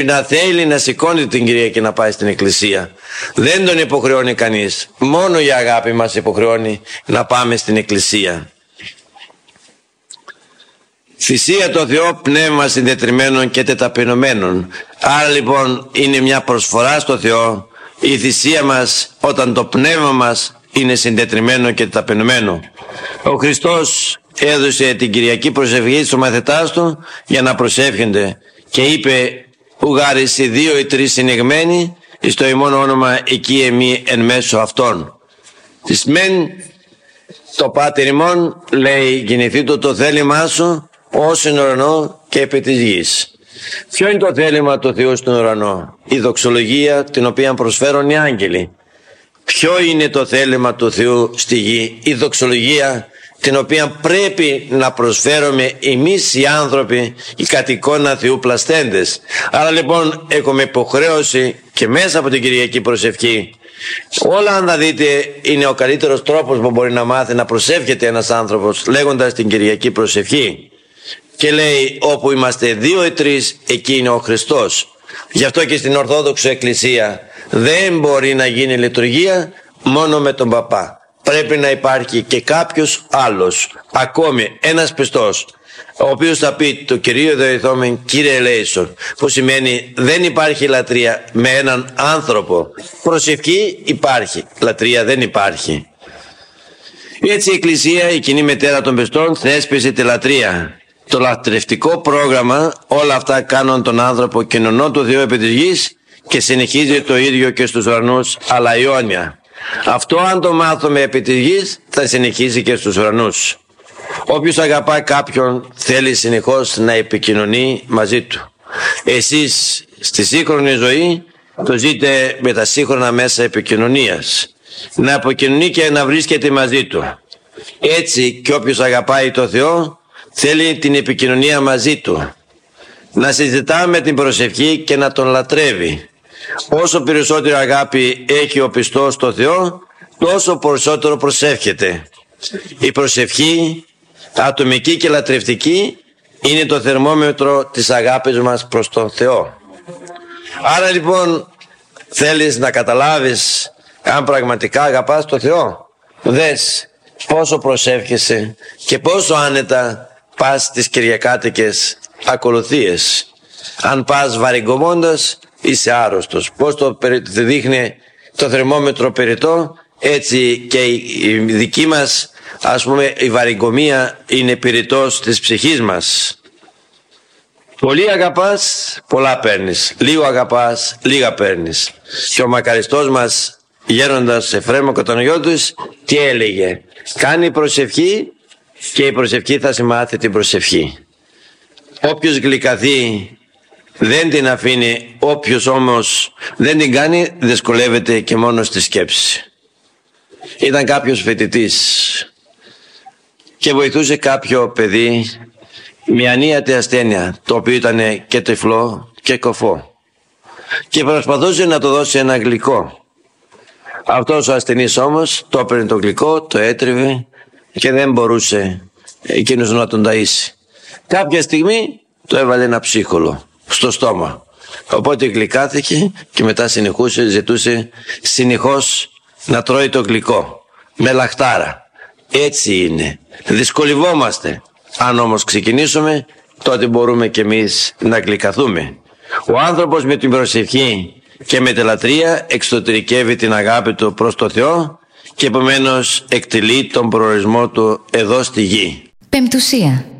να θέλει να σηκώνει την Κυριακή να πάει στην εκκλησία. Δεν τον υποχρεώνει κανείς. Μόνο η αγάπη μας υποχρεώνει να πάμε στην εκκλησία. Θυσία το Θεό, πνεύμα συντετριμμένων και τεταπεινωμένων. Άρα λοιπόν είναι μια προσφορά στο Θεό η θυσία μας όταν το πνεύμα μας είναι συντετριμένο και τεταπεινωμένο. Ο Χριστός έδωσε την Κυριακή προσευχή στους μαθητάς του για να προσεύχονται και είπε «Ουγάρις οι 2 ή 3 συνηγμένοι εις το ημών όνομα εκεί εμεί εν μέσω αυτών». Της μεν το Πάτερ ημών, λέει, γεννηθεί το θέλημά σου ως στον ουρανό και επί της γης. Ποιο είναι το θέλημα του Θεού στον ουρανό? Η δοξολογία την οποία προσφέρουν οι άγγελοι. Ποιο είναι το θέλημα του Θεού στη γη? Η δοξολογία την οποία πρέπει να προσφέρουμε εμείς οι άνθρωποι, οι κατ' εικόνα Θεού πλαστέντες. Άρα λοιπόν έχουμε υποχρέωση και μέσα από την Κυριακή προσευχή. Όλα, αν θα δείτε, είναι ο καλύτερος τρόπος που μπορεί να μάθει να προσεύχεται ένας άνθρωπος, λέγοντας την Κυριακή προσευχή. Και λέει όπου είμαστε 2 ή 3 εκεί είναι ο Χριστός. Γι' αυτό και στην Ορθόδοξη Εκκλησία δεν μπορεί να γίνει λειτουργία μόνο με τον παπά. Πρέπει να υπάρχει και κάποιος άλλος, ακόμη ένας πιστός, ο οποίος θα πει το Κυρίο Δεηθόμεν Κύριε ελέησον, που σημαίνει δεν υπάρχει λατρεία με έναν άνθρωπο. Προσευχή υπάρχει, λατρεία δεν υπάρχει. Έτσι η Εκκλησία, η κοινή μητέρα των πιστών, θέσπισε τη λατρεία. Το λατρευτικό πρόγραμμα, όλα αυτά κάνουν τον άνθρωπο κοινωνό του Θεού επί της γης και συνεχίζει το ίδιο και στους ουρανούς αλλά αιώνια. Αυτό αν το μάθουμε επί της γης θα συνεχίσει και στους ουρανούς. Όποιος αγαπά κάποιον θέλει συνεχώς να επικοινωνεί μαζί του. Εσείς στη σύγχρονη ζωή το ζείτε με τα σύγχρονα μέσα επικοινωνίας. Να επικοινωνεί και να βρίσκεται μαζί του. Έτσι και όποιος αγαπάει το Θεό θέλει την επικοινωνία μαζί του. Να συζητάμε την προσευχή και να τον λατρεύει. Όσο περισσότερη αγάπη έχει ο πιστός στο Θεό, τόσο περισσότερο προσεύχεται. Η προσευχή, ατομική και λατρευτική, είναι το θερμόμετρο της αγάπης μας προς τον Θεό. Άρα λοιπόν θέλεις να καταλάβεις αν πραγματικά αγαπάς τον Θεό? Δες πόσο προσεύχεσαι και πόσο άνετα πας στις κυριακάτικες ακολουθίες. Αν πας βαρυγκωμώντας είσαι άρρωστος. Πώς το δείχνει το θερμόμετρο περιττό, έτσι και η δική μας, ας πούμε, η βαρυγκωμία είναι περιττός της ψυχής μας. Πολύ αγαπάς, πολλά παίρνεις. Λίγο αγαπάς, λίγα παίρνεις. Και ο μακαριστός μας γέροντας Εφραίμ Κατανογιώτης τι έλεγε? Κάνει προσευχή και η προσευχή θα συμμάθει την προσευχή. Όποιος γλυκαθεί δεν την αφήνει, όποιος όμως δεν την κάνει δυσκολεύεται και μόνο στη σκέψη. Ήταν κάποιος φοιτητής και βοηθούσε κάποιο παιδί με ανίατη ασθένεια, το οποίο ήταν και τυφλό και κοφό, και προσπαθούσε να του δώσει ένα γλυκό. Αυτός ο ασθενής όμως το έπαιρνε το γλυκό, το έτριβε και δεν μπορούσε εκείνος να τον ταΐσει. Κάποια στιγμή το έβαλε ένα ψύχολο στο στόμα, οπότε γλυκάθηκε και μετά ζητούσε συνεχώς να τρώει το γλυκό με λαχτάρα. Έτσι είναι, δυσκολευόμαστε. Αν όμως ξεκινήσουμε, τότε μπορούμε και εμείς να γλυκαθούμε. Ο άνθρωπος με την προσευχή και με τη λατρεία εξωτερικεύει την αγάπη του προς το Θεό και επομένως εκτελεί τον προορισμό του εδώ στη γη. Πεμπτουσία.